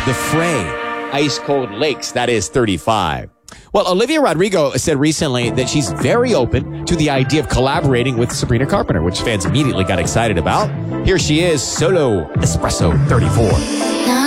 The Fray, Ice Cold Lakes, that is 35. Well, Olivia Rodrigo said recently that she's very open to the idea of collaborating with Sabrina Carpenter, which fans immediately got excited about. Here she is, Solo Espresso 34.